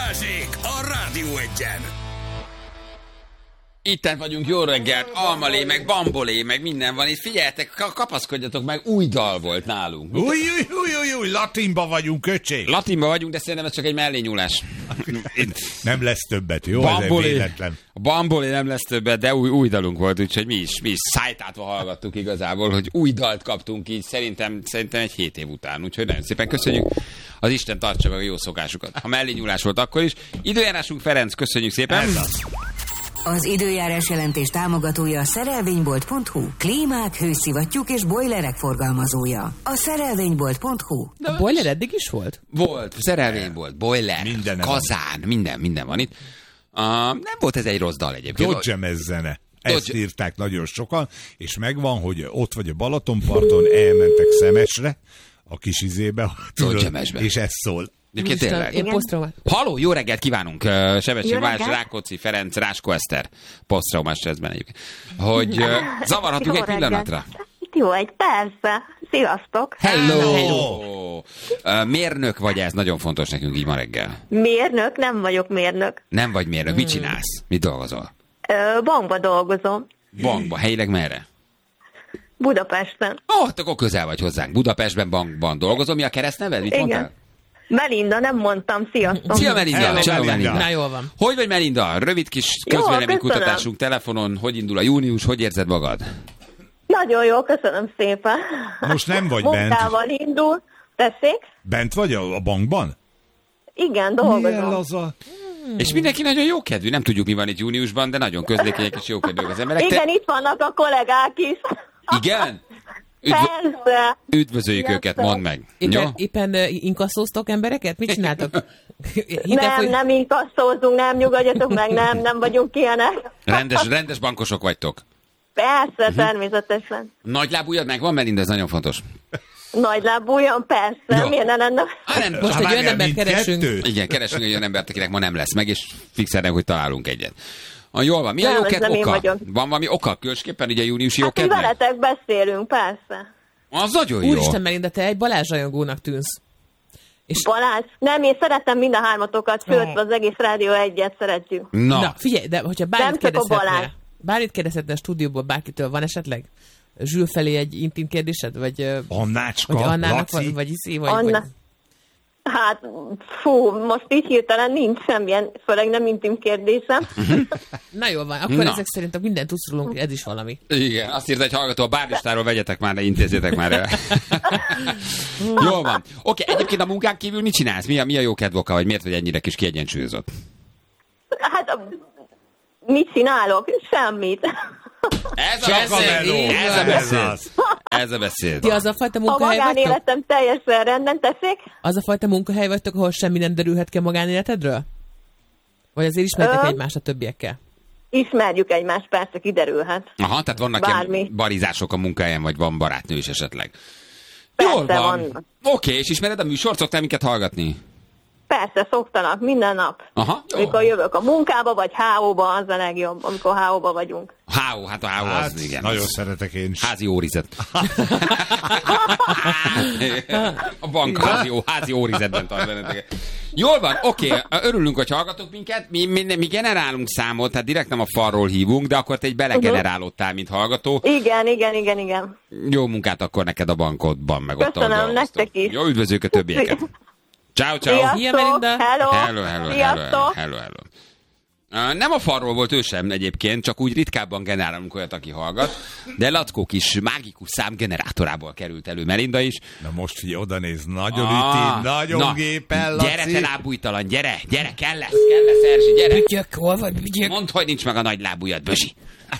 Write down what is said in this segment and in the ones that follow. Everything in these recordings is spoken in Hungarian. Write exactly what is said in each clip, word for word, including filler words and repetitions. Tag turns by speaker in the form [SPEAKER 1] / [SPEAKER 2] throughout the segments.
[SPEAKER 1] Balázsék a Rádió Egyen.
[SPEAKER 2] Itten vagyunk, jó reggelt, almalé, meg bambolé, meg minden van itt. Figyeljetek, kapaszkodjatok meg, új dal volt nálunk.
[SPEAKER 3] Új, új, új, új, új, latinba vagyunk, köcség.
[SPEAKER 2] Latinba vagyunk, de szerintem ez csak egy mellényúlás.
[SPEAKER 3] Nem lesz többet, jó?
[SPEAKER 2] Bambolé.
[SPEAKER 3] Ez véletlen.
[SPEAKER 2] A bambolé nem lesz többet, de új, új dalunk volt, úgyhogy mi is, mi is szájtátva hallgattuk igazából, hogy új dalt kaptunk így, szerintem, szerintem egy hét év után. Úgyhogy nagyon szépen köszönjük. Az Isten tartsa meg a jó szokásukat. A mellényúlás volt akkor is. Időjárásunk Ferenc, köszönjük szépen.
[SPEAKER 3] Ez az.
[SPEAKER 4] Az időjárás jelentés támogatója a szerelvénybolt pont hu. Klímák, hőszivattyúk és bojlerek forgalmazója. A szerelvénybolt pont hu.
[SPEAKER 5] A boiler eddig is volt?
[SPEAKER 2] Volt, szerelvény volt, boiler,
[SPEAKER 3] Minden
[SPEAKER 2] kazán, minden, minden van itt. Uh, nem volt ez egy rossz dal egyébként.
[SPEAKER 3] Dodge zene. Ezt
[SPEAKER 2] Dodge-
[SPEAKER 3] írták nagyon sokan, és megvan, hogy ott vagy a Balatonparton, elmentek Szemesre, a kis izébe, tudod,
[SPEAKER 2] Dodge-mesbe.
[SPEAKER 3] és ez szól.
[SPEAKER 2] Egyébként
[SPEAKER 5] Isten,
[SPEAKER 2] tényleg.
[SPEAKER 5] én posztraumát.
[SPEAKER 2] Halló, jó reggelt kívánunk! Sebesség
[SPEAKER 6] Jó
[SPEAKER 2] Balázs,
[SPEAKER 6] reggelt.
[SPEAKER 2] Rákóczi, Ferenc, Ráskó Eszter, posztraumás stresszben egyébként. Hogy uh, zavarhatunk
[SPEAKER 6] Jó
[SPEAKER 2] egy
[SPEAKER 6] reggelt.
[SPEAKER 2] pillanatra?
[SPEAKER 6] Jó, egy persze. Sziasztok.
[SPEAKER 2] Hello!
[SPEAKER 3] Hello.
[SPEAKER 2] Uh, mérnök vagy, ez nagyon fontos nekünk így ma reggel.
[SPEAKER 6] Mérnök? Nem vagyok mérnök.
[SPEAKER 2] Nem vagy mérnök, mit csinálsz? Mit dolgozol?
[SPEAKER 6] Ö, bankba dolgozom.
[SPEAKER 2] Bankba, helyileg merre?
[SPEAKER 6] Budapesten.
[SPEAKER 2] Ó, oh, akkor közel vagy hozzánk. Budapestben bankban dolgozom. Mi a keresztneved? Mit
[SPEAKER 6] Igen.
[SPEAKER 2] mondtál?
[SPEAKER 6] Melinda, nem mondtam. Sziasztok.
[SPEAKER 2] Szia Melinda!
[SPEAKER 3] Hello,
[SPEAKER 2] Ciao,
[SPEAKER 3] Melinda.
[SPEAKER 5] Na, jól van.
[SPEAKER 2] Hogy vagy Melinda? Rövid kis
[SPEAKER 6] Jó,
[SPEAKER 2] közvéleménykutatásunk telefonon. Hogy indul a június? Hogy érzed magad?
[SPEAKER 6] Nagyon jó, köszönöm szépen.
[SPEAKER 3] Most nem vagy bent.
[SPEAKER 6] Munkával indul. Tessék?
[SPEAKER 3] Bent vagy a, a bankban?
[SPEAKER 6] Igen,
[SPEAKER 3] Milyen
[SPEAKER 6] dolgozom.
[SPEAKER 3] laza?
[SPEAKER 2] És mindenki nagyon jókedvű. Nem tudjuk, mi van itt júniusban, de nagyon közlékenyek és jókedvűek az emberek.
[SPEAKER 6] Igen,
[SPEAKER 2] Te...
[SPEAKER 6] itt vannak a kollégák is.
[SPEAKER 2] Igen? Üdv...
[SPEAKER 6] Persze.
[SPEAKER 2] Üdvözöljük
[SPEAKER 6] Sziasztok.
[SPEAKER 2] őket, mondd meg. Jó?
[SPEAKER 5] Éppen, éppen uh, inkasszóztok embereket? Mit csináltok?
[SPEAKER 6] Nem, nem inkasszózunk, nem nyugodjatok meg, nem, nem vagyunk ilyenek.
[SPEAKER 2] Rendes, rendes bankosok vagytok.
[SPEAKER 6] Persze, természetesen.
[SPEAKER 2] Nagylábújad megvan, Melinda, ez nagyon fontos.
[SPEAKER 6] Nagy lábújon, persze,
[SPEAKER 2] Jó.
[SPEAKER 6] miért ne lenne?
[SPEAKER 2] Á, nem,
[SPEAKER 5] Most
[SPEAKER 2] csak-
[SPEAKER 5] egy olyan
[SPEAKER 3] Várjál,
[SPEAKER 5] embert keresünk.
[SPEAKER 3] mindkettő?
[SPEAKER 2] Igen, keresünk egy olyan embert, akinek ma nem lesz meg, és fixelnek, hogy találunk egyet. Ah, jól van. Mi a
[SPEAKER 6] Nem, ez
[SPEAKER 2] jóked
[SPEAKER 6] nem én
[SPEAKER 2] oka?
[SPEAKER 6] vagyok.
[SPEAKER 2] Van valami oka? Különösképpen ugye a júniusi
[SPEAKER 6] Hát, hogy
[SPEAKER 2] jókednek?
[SPEAKER 6] veletek beszélünk, persze.
[SPEAKER 2] Az nagyon jó.
[SPEAKER 5] Úristen, Melinda, te egy Balázs rajongónak tűnsz. És
[SPEAKER 6] Balázs, nem, én szeretem mind a hármatokat, sőt, az egész Rádió Egyet szeretjük.
[SPEAKER 2] Na,
[SPEAKER 5] na, figyelj, de hogyha
[SPEAKER 6] Nem
[SPEAKER 5] bármit
[SPEAKER 6] csak a Balázs.
[SPEAKER 5] kérdezhetne, bármit kérdezhetne a stúdióból bárkitől, van esetleg Zsül felé egy intim kérdésed? Vagy, ö,
[SPEAKER 3] Annácska,
[SPEAKER 5] vagy Annának,
[SPEAKER 3] Laci?
[SPEAKER 5] vagy, vagy Iszi, vagy,
[SPEAKER 6] Anna.
[SPEAKER 5] vagy...
[SPEAKER 6] Hát, fú, most így hirtelen nincs semmilyen, főleg nem intim kérdésem.
[SPEAKER 5] Na jól van, akkor
[SPEAKER 2] Na.
[SPEAKER 5] ezek szerint a mindent tudszulunk, ez is valami.
[SPEAKER 2] igen, azt írta egy hallgató, a bárlistáról vegyetek már, de intézzétek már el. Jól van. Oké, egyébként a munkán kívül mit csinálsz? Mi a, mi a jó kedvoka, vagy miért vagy ennyire kis kiegyensúlyozott?
[SPEAKER 6] Hát, a- mit csinálok? Semmit.
[SPEAKER 2] Ez a
[SPEAKER 3] Csak a
[SPEAKER 2] beszéd!
[SPEAKER 3] meló.
[SPEAKER 2] Ez a
[SPEAKER 3] Ez
[SPEAKER 2] beszéd!
[SPEAKER 3] az.
[SPEAKER 2] Ez a beszéd!
[SPEAKER 5] Ti az a fajta
[SPEAKER 6] A
[SPEAKER 5] munkahely vagytok?
[SPEAKER 6] magánéletem teljesen rendben, tessék?
[SPEAKER 5] Az a fajta munkahely vagytok, ahol semmi nem derülhet ki a magánéletedről? Vagy azért ismertek
[SPEAKER 6] Ö?
[SPEAKER 5] egymást a többiekkel?
[SPEAKER 6] Ismerjük egymást, persze, kiderülhet.
[SPEAKER 2] Aha, tehát vannak
[SPEAKER 6] Bármi.
[SPEAKER 2] ilyen barizások a munkahelyen, vagy van barátnő is esetleg.
[SPEAKER 6] Persze
[SPEAKER 2] Jól van.
[SPEAKER 6] vannak.
[SPEAKER 2] Oké, és ismered a műsort? Szoktál minket hallgatni?
[SPEAKER 6] Persze, szoktanak minden nap.
[SPEAKER 2] Aha. Jó.
[SPEAKER 6] Amikor jövök a munkába, vagy há ó-ba, az a legjobb, amikor há ó-ba vagyunk.
[SPEAKER 2] há ó, hát a há ó
[SPEAKER 3] Hát,
[SPEAKER 2] az, igen.
[SPEAKER 3] nagyon
[SPEAKER 2] az
[SPEAKER 3] szeretek én is.
[SPEAKER 2] házi órizet. A bank házi, ó, házi órizetben tart benneteket. Jól van, oké, örülünk, hogy hallgatok minket. Mi, mi, mi generálunk számot, tehát direkt nem a falról hívunk, de akkor te egy belegenerálódtál, mint hallgató.
[SPEAKER 6] Igen, igen, igen, igen.
[SPEAKER 2] Jó munkát akkor neked a bankodban, meg ott, ahol
[SPEAKER 6] Köszönöm,
[SPEAKER 2] dolgoztok.
[SPEAKER 6] nektek is.
[SPEAKER 2] Jó, üdvözlők a többieket. Ciao, ciao.
[SPEAKER 6] Sziasztok,
[SPEAKER 5] Szia, Melinda.
[SPEAKER 6] hello,
[SPEAKER 2] Hello, hello, hello,
[SPEAKER 6] sziasztok.
[SPEAKER 2] hello, hello. Uh, nem a falról volt ő sem egyébként, csak úgy ritkábban generálunk olyat, aki hallgat, de Lackó kis mágikus számgenerátorából került elő Melinda is.
[SPEAKER 3] Na most figyelj, oda néz, nagyon
[SPEAKER 2] Ah,
[SPEAKER 3] üti, nagyon
[SPEAKER 2] na,
[SPEAKER 3] gépen, Laci.
[SPEAKER 2] gyere te lábújtalan, gyere, gyere, kell lesz, kell lesz, Erzsi, gyere.
[SPEAKER 5] Bütyök, hol vagy, bütyök?
[SPEAKER 2] Mondd, hogy nincs meg a nagy lábújad, Bözsi.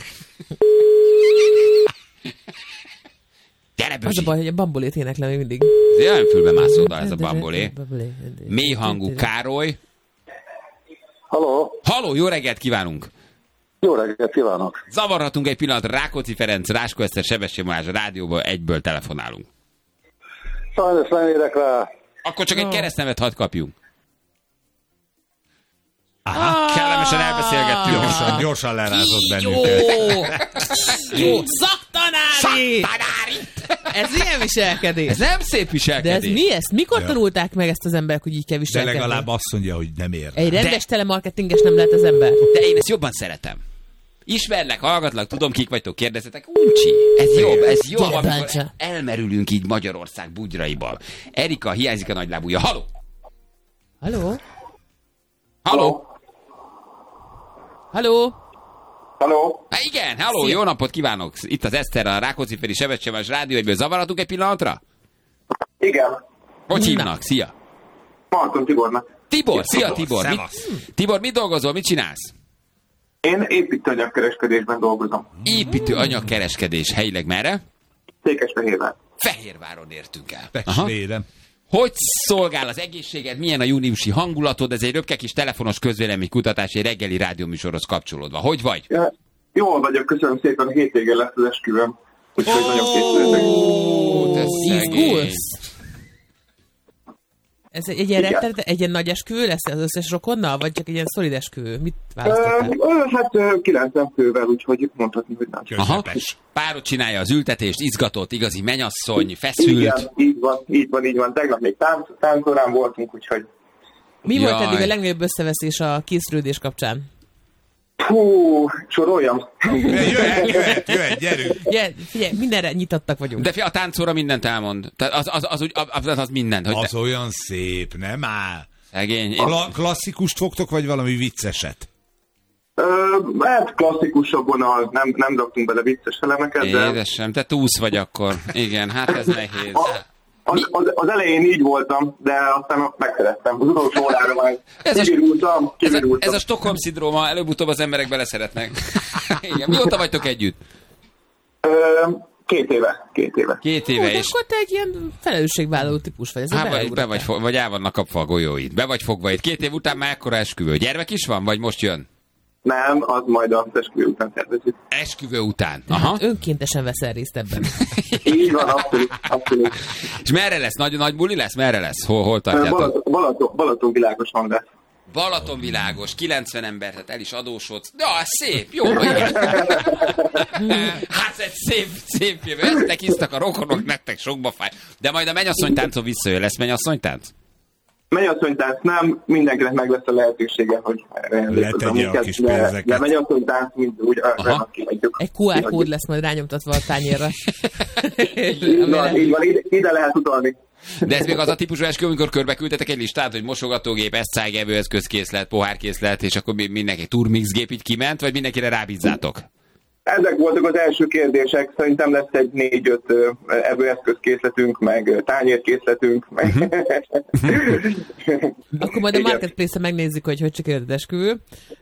[SPEAKER 2] Gyere,
[SPEAKER 5] Az a
[SPEAKER 2] Bözsi.
[SPEAKER 5] baj, hogy a bambolét éneklem még mindig.
[SPEAKER 2] Ez olyan fülbe mászó dal ez a bambolé. Mély hangú Károly.
[SPEAKER 7] Halló,
[SPEAKER 2] Halló, jó reggelt kívánunk!
[SPEAKER 7] jó reggelt kívánok!
[SPEAKER 2] Zavarhatunk egy pillanatra, Rákóczi Ferenc, Ráskó Eszter, Sebesség Balázs a rádióból egyből telefonálunk.
[SPEAKER 7] Sajnos nem érek rá.
[SPEAKER 2] Akkor csak egy keresztnevet hadd kapjunk. Aha, kellemesen elbeszélgettünk.
[SPEAKER 3] Gyorsan, gyorsan lerázott
[SPEAKER 5] Jó!
[SPEAKER 3] bennünket.
[SPEAKER 5] Jó! Szaktanári!
[SPEAKER 2] Tanári!
[SPEAKER 5] Ez milyen viselkedés?
[SPEAKER 2] Ez nem szép
[SPEAKER 5] De
[SPEAKER 2] viselkedés.
[SPEAKER 5] ez mi? Ezt mikor
[SPEAKER 3] Ja.
[SPEAKER 5] tanulták meg ezt az emberek, hogy így kell
[SPEAKER 3] De
[SPEAKER 5] viselkedni?
[SPEAKER 3] legalább azt mondja, hogy nem ér.
[SPEAKER 5] Egy rendes
[SPEAKER 2] De-
[SPEAKER 5] telemarketinges nem lehet az ember.
[SPEAKER 2] De én ezt jobban szeretem. Ismerlek, hallgatlak, tudom, kik vagytok, kérdezzetek. Uncsi, ez jobb, ez jobb,
[SPEAKER 5] Gyere,
[SPEAKER 2] amikor
[SPEAKER 5] Bence.
[SPEAKER 2] elmerülünk így Magyarország bugyraiban. Erika, hiányzik a nagylábúja. Haló?
[SPEAKER 5] Halló?
[SPEAKER 2] Haló?
[SPEAKER 5] Halló?
[SPEAKER 7] Halló?
[SPEAKER 2] Há, igen, halló,
[SPEAKER 5] Szia.
[SPEAKER 2] jó napot kívánok. Itt az Eszter, a Rákóczi-Feri Sebecsemás Rádió, egyből zavaratunk egy pillanatra?
[SPEAKER 7] Igen.
[SPEAKER 2] Hogy
[SPEAKER 5] Na.
[SPEAKER 2] hívnak? Szia.
[SPEAKER 7] Marton Tibornak.
[SPEAKER 2] Tibor, szia
[SPEAKER 3] Tibor,
[SPEAKER 2] Tibor. Mit,
[SPEAKER 3] szevasz.
[SPEAKER 2] Tibor, mit dolgozol, mit csinálsz?
[SPEAKER 7] Én építőanyagkereskedésben dolgozom.
[SPEAKER 2] Építő anyagkereskedés, helyileg merre?
[SPEAKER 7] Székesfehérvár.
[SPEAKER 2] Fehérváron értünk el. Aha.
[SPEAKER 3] Testvérem.
[SPEAKER 2] Hogy szolgál az egészséged, milyen a júniusi hangulatod? Ez egy röpke kis telefonos közvéleménykutatás egy reggeli rádióműsorhoz kapcsolódva. Hogy vagy?
[SPEAKER 7] Ja, jól vagyok, köszönöm szépen, a hétvégén lesz az esküvőm. Úgyhogy nagyon készülök.
[SPEAKER 2] Ó, te szegény.
[SPEAKER 5] Izgulsz? Ez egy, egy ilyen,
[SPEAKER 7] Igen.
[SPEAKER 5] rettenet, egy ilyen nagy esküvő lesz az összes rokonnal, vagy csak egy ilyen szolid esküvő? Mit
[SPEAKER 7] Ö,
[SPEAKER 5] választottál?
[SPEAKER 7] ö, hát ö, kilencven fővel, úgyhogy mondhatni, hogy nem.
[SPEAKER 2] Aha.
[SPEAKER 3] Közepes.
[SPEAKER 2] Párod csinálja az ültetést, izgatott, igazi menyasszony, feszült.
[SPEAKER 7] Igen, így van, így van, így van. Tegnap még tánc, táncorán voltunk, úgyhogy
[SPEAKER 5] Mi volt
[SPEAKER 2] Jaj.
[SPEAKER 5] eddig a legnagyobb összeveszés a készülődés kapcsán?
[SPEAKER 7] hú, soroljam.
[SPEAKER 3] Jöhet, jöhet, jöhet, gyerünk.
[SPEAKER 5] Ugye, figyelj, mindenre nyitottak vagyunk.
[SPEAKER 2] De fia, a táncóra mindent elmond. Tehát az, az, az, az, az, az mindent. Hogy
[SPEAKER 3] Az
[SPEAKER 2] te,
[SPEAKER 3] olyan szép, nem áll.
[SPEAKER 2] szegény. Én,
[SPEAKER 3] Kla- klasszikust fogtok, vagy valami vicceset?
[SPEAKER 7] Ö, hát klasszikusabban a, nem, nem raktunk bele vicces elemeket, de
[SPEAKER 2] édesem, te túsz vagy akkor. Igen, hát ez nehéz.
[SPEAKER 7] a, az, az, az elején így voltam, de aztán megszerettem. Az utolsó órára már
[SPEAKER 2] Ez a-
[SPEAKER 7] kivirultam,
[SPEAKER 2] Ez a,
[SPEAKER 7] kivirultam.
[SPEAKER 2] ez a Stockholm-szindróma, előbb-utóbb az emberek beleszeretnek. Igen. Mióta vagytok együtt?
[SPEAKER 7] Ö, két éve, két éve.
[SPEAKER 2] Két
[SPEAKER 5] Ó,
[SPEAKER 2] éve,
[SPEAKER 5] de
[SPEAKER 2] és
[SPEAKER 5] akkor te egy ilyen felelősségvállaló típus vagy. Ez
[SPEAKER 2] Há, vagy, be vagy, fo- vagy el vannak kapva a golyóid. Be vagy fogva itt. Két év után már ekkora esküvő. Gyermek is van, vagy most jön?
[SPEAKER 7] Nem, az majd az esküvő után tervezik.
[SPEAKER 2] Esküvő után. Aha.
[SPEAKER 5] Önkéntesen veszel részt ebben.
[SPEAKER 7] Így van, abszolút, abszolút.
[SPEAKER 2] És merre lesz? Nagy, nagy buli lesz? Merre lesz? Hol, hol
[SPEAKER 7] Ö,
[SPEAKER 2] tartjátok?
[SPEAKER 7] Balaton, Balaton, Balaton világos van lesz.
[SPEAKER 2] Balatonvilágos, kilencven ember, tehát el is adósodsz. Ja, szép, jó vagy. Hát ez szép, szép jövő. Eztek isztak a rokonok, nektek sokba fáj. De majd a mennyasszonytáncon visszajön. Lesz mennyasszonytánc?
[SPEAKER 7] Mennyasszonytánc nem, mindenkinek meg lesz a lehetősége, hogy
[SPEAKER 3] Letegye a kis
[SPEAKER 7] de,
[SPEAKER 3] pénzeket.
[SPEAKER 7] de mennyasszonytánc mind úgy
[SPEAKER 2] Aha.
[SPEAKER 7] arra kihagyjuk.
[SPEAKER 5] Egy kú ár kód lesz majd rányomtatva a tányérra.
[SPEAKER 7] Így van, így van, ide, ide lehet utalni.
[SPEAKER 2] De ez még az a típusú eskü, amikor körbe küldtetek egy listát, hogy mosogatógép, eszcág, evőeszközkészlet, pohárkészlet, és akkor mi- mindenki turmixgép így kiment, vagy mindenkire rábízzátok?
[SPEAKER 7] Ezek voltak az első kérdések, szerintem lesz egy négy-öt ö, evőeszközkészletünk, meg ö, tányérkészletünk, meg...
[SPEAKER 5] Akkor majd a
[SPEAKER 7] Igen.
[SPEAKER 5] Marketplace-en megnézzük, hogy hogy sikerült az esküvő.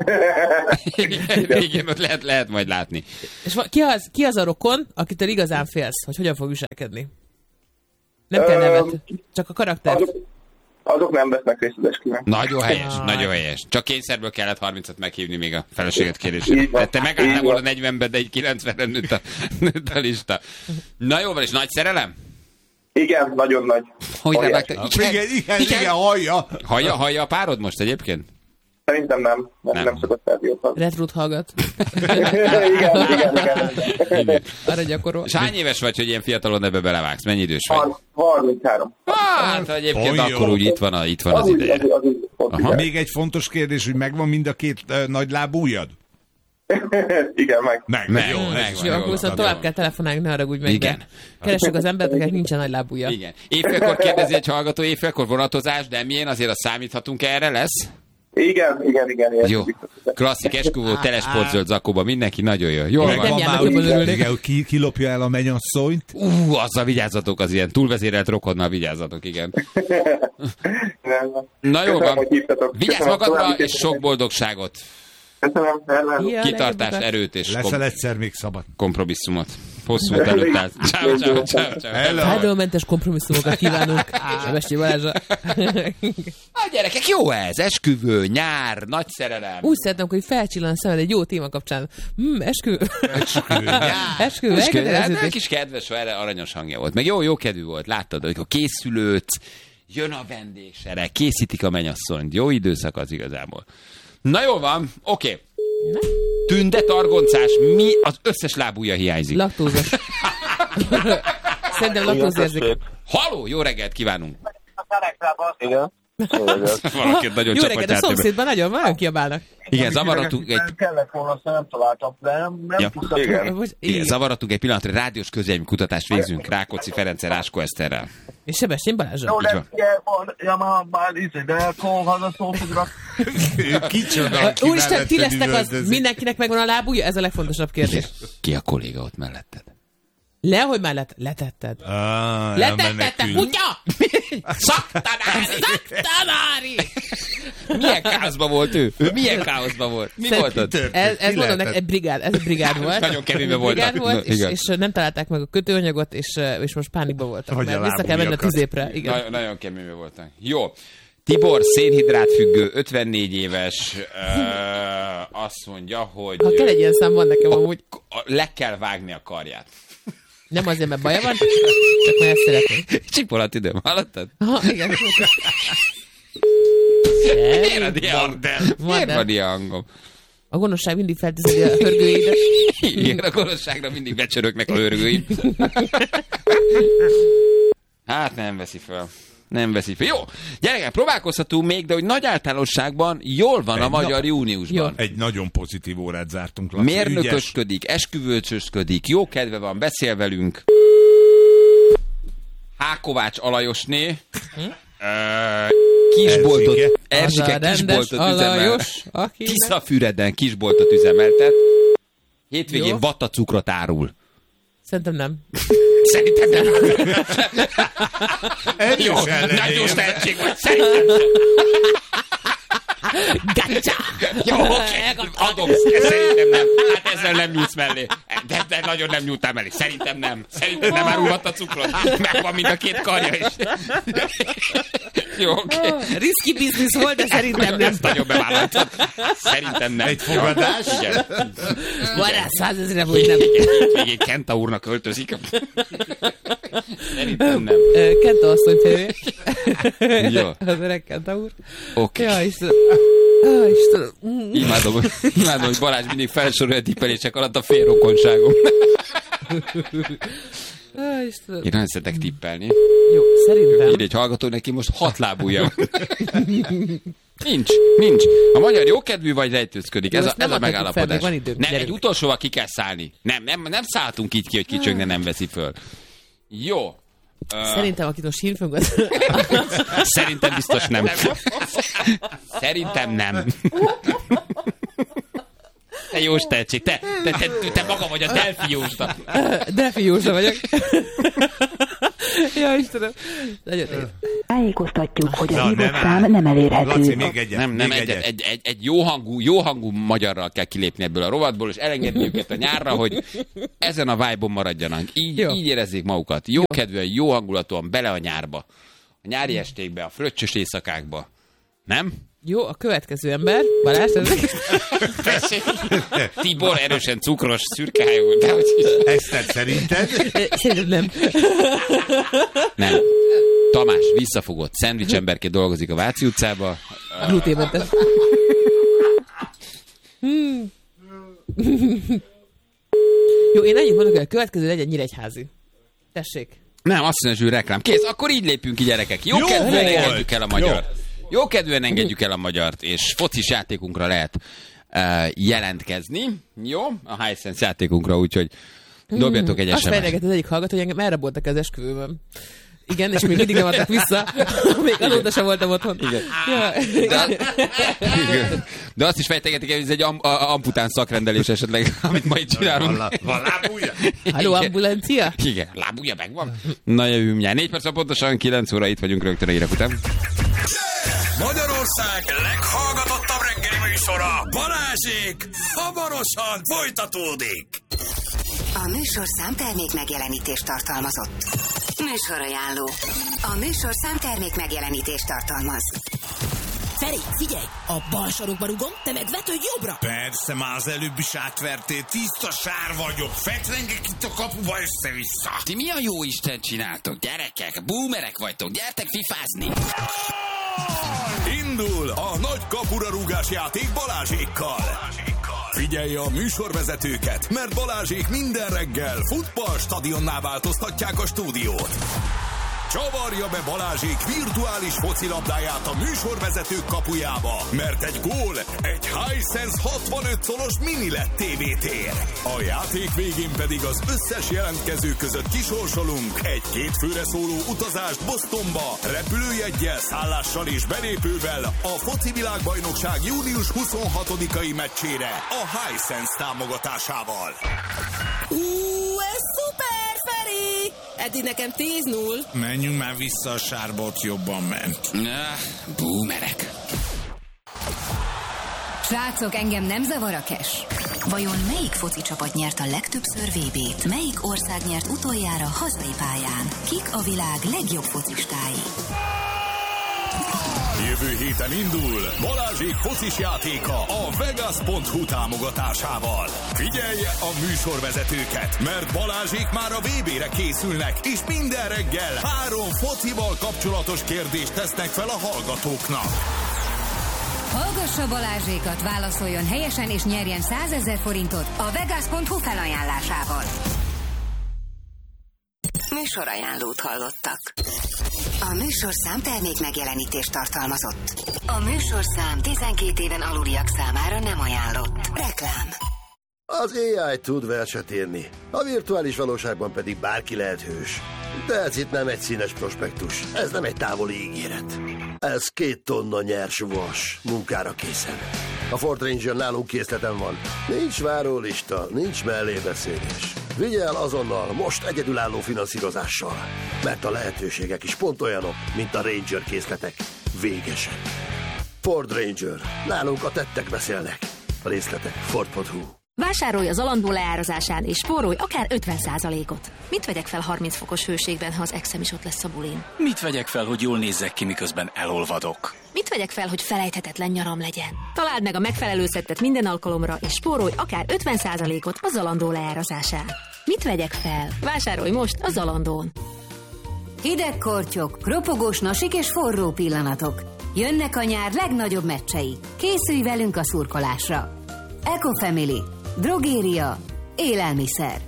[SPEAKER 2] Igen, igen, ott lehet, lehet majd látni.
[SPEAKER 5] És va- ki az, ki az a rokon, akitől igazán félsz, hogy hogyan fog viselkedni? Nem kell
[SPEAKER 7] Ö,
[SPEAKER 5] nevet, csak a karakter.
[SPEAKER 7] Azok, azok nem vesznek részt az esküvőn.
[SPEAKER 2] Nagyon helyes,
[SPEAKER 5] Jaj.
[SPEAKER 2] nagyon helyes. Csak kényszerből kellett harmincat meghívni még a feleséget kérésére.
[SPEAKER 7] Így van,
[SPEAKER 2] Tehát te megálltál
[SPEAKER 7] így
[SPEAKER 2] volna
[SPEAKER 7] van.
[SPEAKER 2] negyvenben, de egy kilencvenre nőtt a, nőtt a lista. Na jó van, és nagy szerelem?
[SPEAKER 7] Igen, nagyon nagy.
[SPEAKER 2] Hogy nem
[SPEAKER 7] Óriási.
[SPEAKER 2] vágtál?
[SPEAKER 3] Igen, igen, igen, igen, hallja.
[SPEAKER 2] Hallja, hallja a párod most egyébként?
[SPEAKER 7] Szerintem nem. Nem,
[SPEAKER 2] Nem.
[SPEAKER 7] nem szokott rádiót
[SPEAKER 5] Retrut hallgat.
[SPEAKER 7] igen, igen, igen.
[SPEAKER 2] Igen.
[SPEAKER 5] Arra gyakorol.
[SPEAKER 2] És hány éves vagy, hogy ilyen fiatalon ebbe belevágsz? Mennyi idős vagy?
[SPEAKER 7] Har- harminchárom.
[SPEAKER 2] Hát egyébként
[SPEAKER 3] Hogy jó.
[SPEAKER 2] akkor úgy itt van, a, itt van az
[SPEAKER 7] Az úgy,
[SPEAKER 2] ideje.
[SPEAKER 7] az, az, úgy, az
[SPEAKER 2] Aha.
[SPEAKER 7] igen.
[SPEAKER 3] Még egy fontos kérdés, hogy megvan mind a két uh, nagy lábújad?
[SPEAKER 7] Igen, meg.
[SPEAKER 3] Meg,
[SPEAKER 2] Meg,
[SPEAKER 3] jó,
[SPEAKER 2] meg,
[SPEAKER 3] meg.
[SPEAKER 5] És jó, akkor viszont tovább kell telefonálni, ne haragudj meg.
[SPEAKER 2] Igen.
[SPEAKER 5] de Keressük az embert, akinek nincsen nagy lábúja.
[SPEAKER 2] Igen. Éjfélkor kérdezi egy hallgató, éjfélkor vonatozás, de milyen, azért azt számíthatunk erre lesz?
[SPEAKER 7] Igen, igen, igen. igen.
[SPEAKER 2] Jó. Klasszik esküvó, telesportzöld zakóba, mindenki nagyon jó. Jól
[SPEAKER 5] Nem
[SPEAKER 2] van.
[SPEAKER 3] Van
[SPEAKER 5] járnak,
[SPEAKER 3] már
[SPEAKER 5] jobban
[SPEAKER 3] úgy,
[SPEAKER 5] örülnék.
[SPEAKER 3] igen, hogy ki, kilopja el a mennyasszonyt.
[SPEAKER 2] Ú, azzal vigyázzatok, az ilyen túlvezérelt rokonnal vigyázzatok, igen. Na jó
[SPEAKER 7] Köszönöm,
[SPEAKER 2] van.
[SPEAKER 7] hogy hívtatok.
[SPEAKER 2] Vigyázz
[SPEAKER 7] Köszönöm,
[SPEAKER 2] magadra,
[SPEAKER 7] további
[SPEAKER 2] és sok
[SPEAKER 7] köszönöm.
[SPEAKER 2] boldogságot,
[SPEAKER 7] Köszönöm, hello.
[SPEAKER 5] Ja,
[SPEAKER 2] kitartást,
[SPEAKER 5] legjobbakat.
[SPEAKER 2] erőt és kom-
[SPEAKER 3] Leszel egyszer még szabad.
[SPEAKER 2] kompromisszumot. Hosszú út előtt állt. Ciao, ciao, ciao, ciao.
[SPEAKER 3] Hello.
[SPEAKER 5] Fájdalommentes kompromisszumokat kívánunk. Sebessy Balázsra.
[SPEAKER 2] Hát gyerekek, jó ez, esküvő, nyár, nagy szerelem.
[SPEAKER 5] Úgy szeretném, hogy felcsillan a szemed egy jó téma kapcsán. Hmm, eskü.
[SPEAKER 3] Esküvő, nyár.
[SPEAKER 5] Eskü.
[SPEAKER 2] És ke- hát,
[SPEAKER 5] elköteleződés.
[SPEAKER 2] egy kis kedves, erre aranyos hangja volt. Meg jó, jó kedvű volt, láttad, hogy készülődsz, jön a vendégsere, készítik a mennyasszonyt. Jó időszak az igazából. Na jó van, oké. Okay. Tünde, targoncás, mi az összes lábúja hiányzik.
[SPEAKER 5] Laktózas. Szerintem laktózérzékeny.
[SPEAKER 2] Haló, jó reggelt kívánunk!
[SPEAKER 7] Igen.
[SPEAKER 2] Valakit nagyon
[SPEAKER 5] Jó
[SPEAKER 2] csapott
[SPEAKER 5] reggelt, a
[SPEAKER 2] játékba.
[SPEAKER 5] szomszédban nagyon, nagyon kiabálnak.
[SPEAKER 2] Igen, zavarodtunk egy...
[SPEAKER 7] Kellett volna, aztán nem találtam, de nem, nem
[SPEAKER 2] Ja.
[SPEAKER 7] tudtam. Igen.
[SPEAKER 5] Most,
[SPEAKER 2] Igen,
[SPEAKER 5] igen.
[SPEAKER 2] zavarodtunk egy pillanatra, rádiós közélmi kutatást végzünk Rákóczi Ferenccel, Ráskó Eszterrel.
[SPEAKER 5] És Sebestyén Balázsra.
[SPEAKER 7] Jó,
[SPEAKER 2] Így
[SPEAKER 7] de
[SPEAKER 2] van.
[SPEAKER 7] ugye van, ja már, már izé, de kolhaza szófogra.
[SPEAKER 3] Kicsoda, ki
[SPEAKER 5] Úristen, ti
[SPEAKER 3] melletted
[SPEAKER 5] lesznek az,
[SPEAKER 3] üvöltözik.
[SPEAKER 5] mindenkinek megvan a lábúja? Ez a legfontosabb kérdés.
[SPEAKER 2] Ki a kolléga ott melletted?
[SPEAKER 5] Le, hogy már let, letetted.
[SPEAKER 3] Ah,
[SPEAKER 5] Letetted, te
[SPEAKER 3] elmenekül.
[SPEAKER 5] kutya! Szaktanári! Szaktanári!
[SPEAKER 2] Milyen káoszban volt ő? Ő milyen káoszban volt? Mi
[SPEAKER 5] Szerint-
[SPEAKER 2] volt ott?
[SPEAKER 5] Ez, ez
[SPEAKER 3] Ki
[SPEAKER 5] mondom,
[SPEAKER 3] lehetett?
[SPEAKER 5] egy brigád, ez egy brigád volt.
[SPEAKER 2] Nagyon keménybe
[SPEAKER 5] Egy brigád
[SPEAKER 2] voltak.
[SPEAKER 5] volt,
[SPEAKER 2] Na,
[SPEAKER 5] és,
[SPEAKER 2] igen.
[SPEAKER 5] és nem találták meg a kötőanyagot, és, és most pánikban voltak.
[SPEAKER 3] Hogy
[SPEAKER 5] Mert
[SPEAKER 3] a
[SPEAKER 5] vissza kell menni a
[SPEAKER 3] lábujjakat.
[SPEAKER 5] tüzépre. Igen.
[SPEAKER 2] Nagyon, nagyon keménybe voltak. Jó. Tibor, szénhidrátfüggő, ötvennégy éves, uh, azt mondja, hogy
[SPEAKER 5] Ha kell egy ilyen szám, van nekem amúgy.
[SPEAKER 2] a- le kell vágni a karját.
[SPEAKER 5] Nem azért, mert baja van, csak már ezt szeretném.
[SPEAKER 2] Csipolat időm, hallottad?
[SPEAKER 5] Ha, igen.
[SPEAKER 2] Miért van ilyen hangom? Miért van ilyen hangom?
[SPEAKER 5] A gonoszság mindig felteszedi a hörgőidet.
[SPEAKER 2] Igen, a gonoszságra mindig becsörögnek a hörgőim. Hát nem veszi fel. Nem veszi fel. Jó, gyerekek, próbálkozhatunk még, de hogy nagy általánosságban jól van a
[SPEAKER 3] Egy
[SPEAKER 2] magyar
[SPEAKER 3] nap-
[SPEAKER 2] júniusban.
[SPEAKER 3] Egy nagyon pozitív órát zártunk, Laci.
[SPEAKER 2] Mérnökösködik, esküvőcsösködik, jó kedve van, beszél velünk. H. Kovács Alajosné. Ö, kisboltot,
[SPEAKER 3] Erzsike.
[SPEAKER 2] Erzsike
[SPEAKER 5] Az a rendes
[SPEAKER 2] kisboltot üzemel.
[SPEAKER 5] Alajos, akinek-
[SPEAKER 2] Tiszafüreden kisboltot üzemeltet. Hétvégén
[SPEAKER 5] Jó.
[SPEAKER 2] vatta cukrot árul.
[SPEAKER 5] Szerintem nem.
[SPEAKER 2] Szerintem nem.
[SPEAKER 3] Erős
[SPEAKER 2] Jó,
[SPEAKER 3] ellenére.
[SPEAKER 2] nagyon tehetség vagy. Szerintem nem.
[SPEAKER 5] Gacsa!
[SPEAKER 2] Jó, oké, adom. Szerintem nem. Hát ezzel nem nyújtsz mellé. De, de nagyon nem nyújtál mellé. Szerintem nem. Szerintem nem árulhat a cukrot. Megvan mind a két karja is. Jó, oké.
[SPEAKER 5] Riszki biznisz volt, de szerintem nem.
[SPEAKER 2] Ezt nagyon bevállaltad. Szerintem nem.
[SPEAKER 3] Egy fogadás?
[SPEAKER 2] Igen.
[SPEAKER 5] Van rá százezre, hogy nem.
[SPEAKER 2] Végén Kenta úrnak költözik. Szerintem nem.
[SPEAKER 5] Ö, Kenta asszony férje.
[SPEAKER 2] Jó.
[SPEAKER 5] Az öreg Kenta úr.
[SPEAKER 2] Oké.
[SPEAKER 5] Ja, Istenem. Ah, Istenem. Mm.
[SPEAKER 2] Imádom, imádom, hogy Balázs mindig felsorolja tippelések alatt a félrokonságom.
[SPEAKER 5] Ah, Istenem.
[SPEAKER 2] Én nagyon szeretek tippelni.
[SPEAKER 5] Jó, szerintem.
[SPEAKER 2] Így egy hallgató neki most hat lábúja. Nincs, nincs. A magyar jókedvű vagy rejtőzködik.
[SPEAKER 5] Jó,
[SPEAKER 2] Ez a,
[SPEAKER 5] ezt nem
[SPEAKER 2] ez a
[SPEAKER 5] adhatjuk fel,
[SPEAKER 2] megállapodás.
[SPEAKER 5] még van időnk,
[SPEAKER 2] Nem, egy
[SPEAKER 5] gyerünk.
[SPEAKER 2] utolsóval ki kell szállni. Nem, nem, nem szálltunk így ki, hogy kicsögne, nem veszi föl. Jó. Uh,
[SPEAKER 5] Szerintem, akit most hírfőnk az...
[SPEAKER 2] Szerintem biztos nem. Szerintem nem. Te Jós tehetség, te, te, te, te maga vagy a Delfi Jósta.
[SPEAKER 5] Delfi Józsa vagyok. Ja, Istenem. Nagyon jó.
[SPEAKER 8] Tájékoztatjuk, hogy
[SPEAKER 3] Na,
[SPEAKER 8] a hívott
[SPEAKER 3] nem
[SPEAKER 8] szám
[SPEAKER 3] áll.
[SPEAKER 8] nem elérhető.
[SPEAKER 3] Laci, még egyet.
[SPEAKER 2] Nem, nem,
[SPEAKER 3] még
[SPEAKER 2] egy,
[SPEAKER 3] egyet.
[SPEAKER 2] egy, egy, egy jó hangú, jó hangú magyarral kell kilépni ebből a rovatból, és elengedni őket a nyárra, hogy ezen a vibe-on maradjanak. Így,
[SPEAKER 5] Jó.
[SPEAKER 2] így érezzék magukat. Jó kedvűen, jó hangulatúan bele a nyárba. A nyári estékbe, a fröccsös éjszakákba. Nem?
[SPEAKER 5] Jó, a következő ember. Balázs, ez...
[SPEAKER 2] Tibor erősen cukros, szürkehájú, de hogy is.
[SPEAKER 3] Eszter, szerinted?
[SPEAKER 5] Szerintem nem.
[SPEAKER 2] Nem. Tamás visszafogott szendvicsemberként dolgozik a Váci utcába.
[SPEAKER 5] Gluténmentes. Hmm. Jó, én annyit mondok, hogy a következő legyen Nyíregyházi. Tessék.
[SPEAKER 2] Nem, azt mondja, hogy reklám. Kész, akkor így lépünk ki, gyerekek. Jó,
[SPEAKER 3] Jó
[SPEAKER 2] kedvűen
[SPEAKER 3] volt.
[SPEAKER 2] engedjük el a magyar. Jó kedvűen engedjük el a magyart, és focis játékunkra lehet uh, jelentkezni. Jó? A Hisense játékunkra, úgyhogy dobjatok egy
[SPEAKER 5] Azt
[SPEAKER 2] es em es-t.
[SPEAKER 5] fejleget az egyik hallgató, hogy engem erre voltak az esküvőmön. Igen, és még mindig nem adtak vissza. Még azóta sem voltam otthon.
[SPEAKER 2] Igen.
[SPEAKER 5] Ja.
[SPEAKER 2] Igen. De azt is fejtegetik, hogy ez egy am- a- ampután szakrendelés esetleg, amit ma itt csinálunk.
[SPEAKER 3] Van, van lábúja?
[SPEAKER 5] Halló,
[SPEAKER 2] Igen.
[SPEAKER 5] ambulancia?
[SPEAKER 2] Igen, lábúja megvan. Na jövünk mindjárt. Négy perc, pontosan kilenc óra, itt vagyunk rögtön a hírek után.
[SPEAKER 1] Magyarország leghallgatottabb reggeli műsora, Balázsék, hamarosan folytatódik.
[SPEAKER 4] A műsorszám termék megjelenítést tartalmazott. Műsorajánló. A műsorszám termék megjelenítést tartalmaz.
[SPEAKER 9] Feri, figyelj! A bal sarokba rugom, te meg vetődj jobbra!
[SPEAKER 3] Persze, már az előbb is átvertél, tiszta sár vagyok, fetrengek itt a kapuba össze-vissza.
[SPEAKER 2] Ti mi a jó Isten csináltok, gyerekek? Boomerek vagytok, gyertek fifázni!
[SPEAKER 1] Indul a nagy kapura rúgás játék Balázsékkal. Figyelje a műsorvezetőket, mert Balázsék minden reggel futballstadionná változtatják a stúdiót. Csavarja be Balázsék virtuális focilabdáját a műsorvezetők kapujába, mert egy gól egy Hisense hatvanöt szolos mini led té vé tér. A játék végén pedig az összes jelentkező között kisorsolunk egy két főre szóló utazást Bostonba, repülőjeggyel, szállással és belépővel a foci világbajnokság június huszonhatodikai meccsére a Hisense támogatásával.
[SPEAKER 9] Ú, ez szuper, Feri! Eddig nekem tíz null.
[SPEAKER 3] Menjünk már vissza, a sárba, ott jobban ment.
[SPEAKER 2] Na, boomerek.
[SPEAKER 4] Srácok, engem nem zavar a cash.
[SPEAKER 8] Vajon melyik foci csapat nyert a legtöbbször vé bét? Melyik ország nyert utoljára hazai pályán? Kik a világ legjobb focistái?
[SPEAKER 1] Jövő héten indul Balázsék focis játéka a Vegas pont hu támogatásával. Figyelje a műsorvezetőket, mert Balázsék már a vé bére készülnek, és minden reggel három focival kapcsolatos kérdést tesznek fel a hallgatóknak.
[SPEAKER 4] Hallgassa Balázsékat, válaszoljon helyesen és nyerjen százezer forintot a Vegas pont hu felajánlásával.
[SPEAKER 8] Műsorajánlót hallottak. A műsorszám termék megjelenítést tartalmazott. A műsorszám tizenkét éven aluliak számára nem ajánlott. Reklám.
[SPEAKER 10] Az á i tud verset írni, a virtuális valóságban pedig bárki lehet hős. De ez itt nem egy színes prospektus, ez nem egy távoli ígéret. Ez két tonna nyers vas, munkára készen. A Ford Ranger nálunk készleten van. Nincs várólista, nincs mellébeszélés. Vigye el azonnal, most egyedülálló finanszírozással. Mert a lehetőségek is pont olyanok, mint a Ranger készletek. Végesek. Ford Ranger. Nálunk a tettek beszélnek. A részletek Ford pont hu.
[SPEAKER 11] Vásárolj az Zalando leárazásán és spórolj akár ötven százalékot. Mit vegyek fel harminc fokos hőségben, ha az exem is ott lesz a bulin?
[SPEAKER 12] Mit vegyek fel, hogy jól nézzek ki, miközben elolvadok?
[SPEAKER 11] Mit vegyek fel, hogy felejthetetlen nyaram legyen? Találd meg a megfelelő szettet minden alkalomra, és spórolj akár ötven százalékot a Zalando leárazásán. Mit vegyek fel? Vásárolj most a Zalandón.
[SPEAKER 4] Hideg kortyok, ropogós nasik és forró pillanatok. Jönnek a nyár legnagyobb meccsei. Készülj velünk a szurkolásra. Eco Family. Drogéria. Élelmiszer.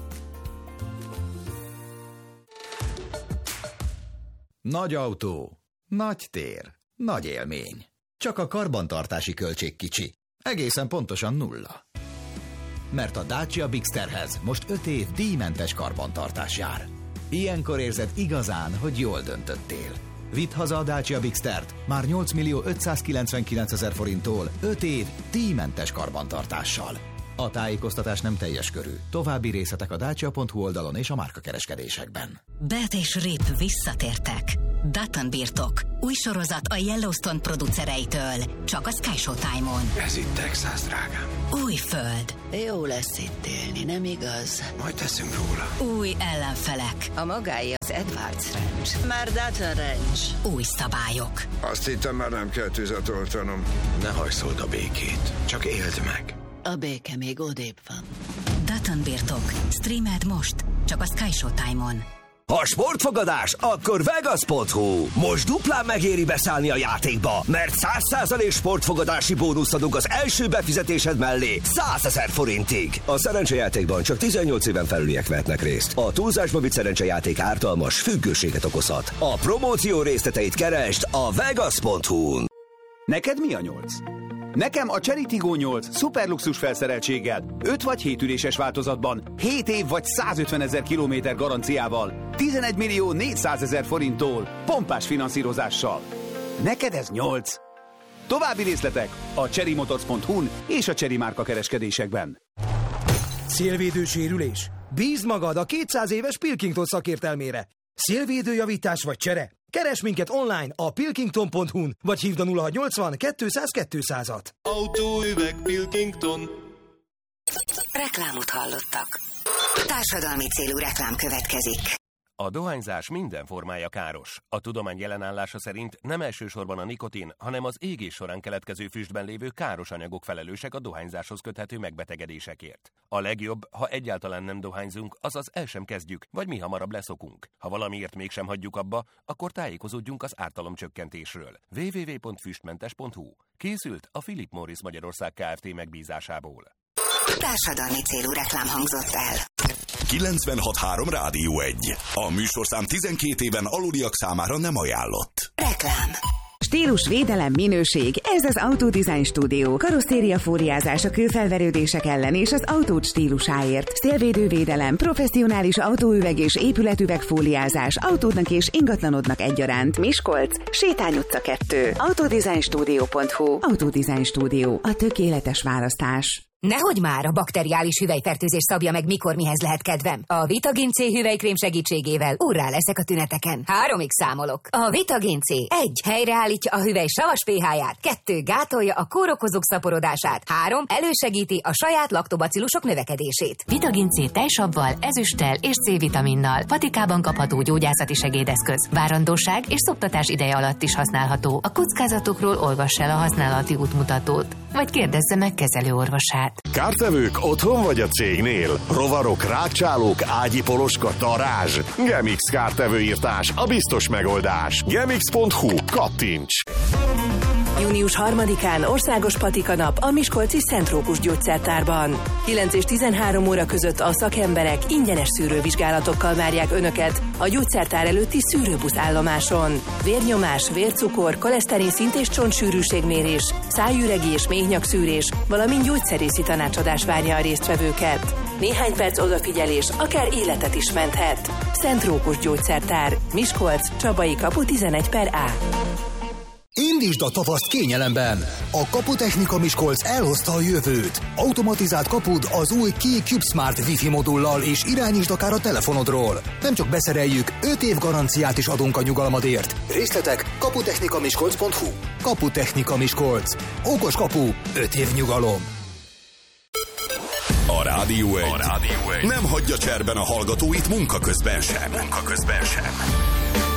[SPEAKER 13] Nagy autó, nagy tér, nagy élmény. Csak a karbantartási költség kicsi. Egészen pontosan nulla. Mert a Dacia Bigsterhez most öt év díjmentes karbantartás jár. Ilyenkor érzed igazán, hogy jól döntöttél. Vidd haza a Dacia Bigstert már nyolc millió ötszázkilencvenkilencezer forinttól öt év díjmentes karbantartással. A tájékoztatás nem teljes körű. További részletek a dacia pont hu oldalon és a márkakereskedésekben.
[SPEAKER 8] Bet és Rip visszatértek. Dutton birtok. Új sorozat a Yellowstone producereitől. Csak a Sky Showtime-on.
[SPEAKER 1] Ez itt Texas, drágám.
[SPEAKER 8] Új föld.
[SPEAKER 14] Jó lesz itt élni, nem igaz?
[SPEAKER 1] Majd teszünk róla.
[SPEAKER 8] Új ellenfelek.
[SPEAKER 14] A magája az Edwards Ranch. Már Dutton Ranch.
[SPEAKER 8] Új szabályok.
[SPEAKER 15] Azt hittem, már nem kell tüzet oltanom.
[SPEAKER 1] Ne hajszold a békét, csak éld meg.
[SPEAKER 14] A béke még odébb van.
[SPEAKER 8] Dutton birtok. Streamed most. Csak a Sky Showtime-on.
[SPEAKER 16] Ha sportfogadás, akkor Vegas pont hu. Most duplán megéri beszállni a játékba, mert száz százalék sportfogadási bónusz adunk az első befizetésed mellé százezer forintig. A szerencsejátékban csak tizennyolc éven felüliek vehetnek részt. A túlzásba vitt szerencsejáték ártalmas, függőséget okozhat. A promóció részleteit keresd a Vegas pont hu-n.
[SPEAKER 17] Neked mi a nyolc? Nekem a Chery Tiggo nyolc szuperluxus felszereltséggel, öt vagy hét üléses változatban, hét év vagy százötvenezer kilométer garanciával, tizenegy millió négyszázezer forinttól, pompás finanszírozással. Neked ez nyolc. További részletek a chery motors pont hu-n és a Chery márka kereskedésekben.
[SPEAKER 18] Szélvédő sérülés? Bízd magad a kétszáz éves Pilkington szakértelmére. Szélvédőjavítás vagy csere? Keresd minket online a pilkington pont hu-n, vagy hívd a nulla hatszáznyolcvan kétszáz kétszázat.
[SPEAKER 19] Autóüveg Pilkington.
[SPEAKER 8] Reklámot hallottak. Társadalmi célú reklám következik.
[SPEAKER 20] A dohányzás minden formája káros. A tudomány jelenállása szerint nem elsősorban a nikotin, hanem az égés során keletkező füstben lévő káros anyagok felelősek a dohányzáshoz köthető megbetegedésekért. A legjobb, ha egyáltalán nem dohányzunk, azaz el sem kezdjük, vagy mi hamarabb leszokunk. Ha valamiért mégsem hagyjuk abba, akkor tájékozódjunk az ártalomcsökkentésről. double-u double-u double-u pont füstmentes pont hu. Készült a Philip Morris Magyarország Kft. Megbízásából.
[SPEAKER 8] Társadalmi célú reklám hangzott el.
[SPEAKER 1] kilencvenhat három Rádió egy. A műsorszám tizenkét éven aluliak számára nem ajánlott.
[SPEAKER 8] Reklám.
[SPEAKER 21] Stílus, védelem, minőség, ez az Autodesign Studio. Karosszéria fóliázás a kőfelverődések ellen és az autód stílusáért. Szélvédővédelem, professzionális autóüveg és épületüveg fóliázás autódnak és ingatlanodnak egyaránt. Miskolc, Sétány utca kettő. autodesignstudio pont hu. Autodesign Studio, a tökéletes választás.
[SPEAKER 4] Nehogy már, a bakteriális hüvelyfertőzés szabja meg, mikor mihez lehet kedvem. A Vitagin C hüvelykrém segítségével urrá leszek a tüneteken. Háromig számolok. A Vitagin C egy helyreállítja a hüvely savas pH-ját, kettő gátolja a kórokozók szaporodását, három elősegíti a saját laktobacillusok növekedését.
[SPEAKER 11] Vitagin C tejsavval, ezüsttel és C-vitaminnal. Patikában kapható gyógyászati segédeszköz. Várandóság és szoptatás ideje alatt is használható. A kockázatokról olvass el a használati útmutatót, vagy kérdezze meg kezelőorvosát.
[SPEAKER 22] Kártevők otthon vagy a cégnél? Rovarok, rákcsálók, ágyi poloska, darázs? Gemix kártevőírtás a biztos megoldás. gemix pont hu. Kattints!
[SPEAKER 23] június harmadikán országos patikanap a Miskolci Szent Rókus gyógyszertárban. kilenc és tizenhárom óra között a szakemberek ingyenes szűrővizsgálatokkal várják Önöket a gyógyszertár előtti szűrőbusz állomáson. Vérnyomás, vércukor, koleszterin szint és csontsűrűségmérés, szájüregi és méhnyakszűrés, valamint gyógyszerészi tanácsadás várja a résztvevőket. Néhány perc odafigyelés akár életet is menthet. Szent Rókus gyógyszertár, Miskolc, Csabai kapu tizenegy per A.
[SPEAKER 24] Indítsd a tavaszt kényelemben! A Kaputechnika Miskolc elhozta a jövőt. Automatizált kapud az új Key CubeSmart Wi-Fi modullal, és irányítsd akár a telefonodról. Nem csak beszereljük, öt év garanciát is adunk a nyugalmadért. Részletek kaputechnikamiskolc pont hu. Kaputechnika Miskolc. Okos kapu, öt év nyugalom.
[SPEAKER 1] A Rádió egy. A Rádió egy nem hagyja cserben a hallgatóit munka közben sem. Munka közben sem.